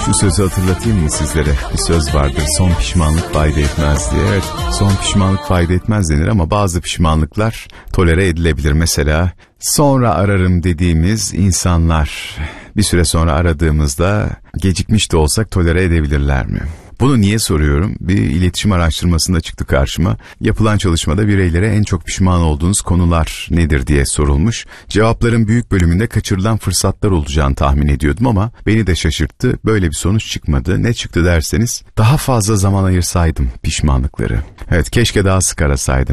Şu sözü hatırlatayım mı sizlere? Bir söz vardır, son pişmanlık fayda etmez diye. Evet, son pişmanlık fayda etmez denir ama bazı pişmanlıklar tolere edilebilir. Mesela sonra ararım dediğimiz insanlar bir süre sonra aradığımızda gecikmiş de olsak tolere edebilirler mi? Bunu niye soruyorum? Bir iletişim araştırmasında çıktı karşıma. Yapılan çalışmada bireylere en çok pişman olduğunuz konular nedir diye sorulmuş. Cevapların büyük bölümünde kaçırılan fırsatlar olacağını tahmin ediyordum ama beni de şaşırttı. Böyle bir sonuç çıkmadı. Ne çıktı derseniz daha fazla zaman ayırsaydım pişmanlıkları. Evet, keşke daha sık arasaydım.